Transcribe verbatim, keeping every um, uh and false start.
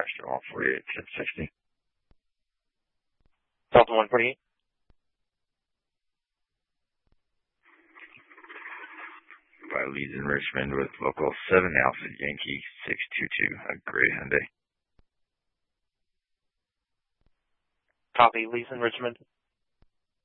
Extra one forty-eight, ten sixty. Delta one forty-eight. By Leeds in Richmond with local seven Alpha Yankee six two two, a gray Hyundai. Copy, Leeds in Richmond.